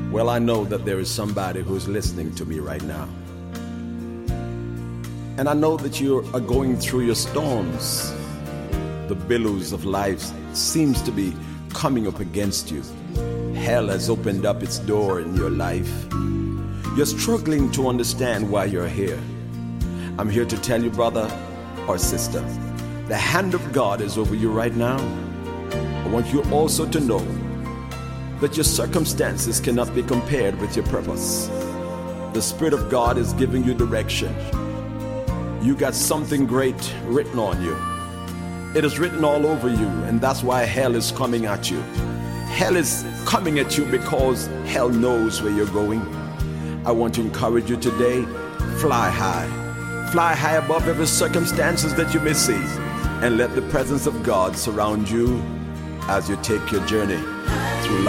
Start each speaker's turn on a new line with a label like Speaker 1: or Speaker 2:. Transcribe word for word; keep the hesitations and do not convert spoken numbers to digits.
Speaker 1: Well, I know that there is somebody who is listening to me right now. And I know that you are going through your storms. The billows of life seems to be coming up against you. Hell has opened up its door in your life. You're struggling to understand why you're here. I'm here to tell you, brother or sister, the hand of God is over you right now. I want you also to know that your circumstances cannot be compared with your purpose. The Spirit of God is giving you direction. You got something great written on you. It is written all over you, and that's why hell is coming at you. Hell is coming at you because hell knows where you're going. I want to encourage you today, fly high. Fly high above every circumstances that you may see, and let the presence of God surround you as you take your journey through life.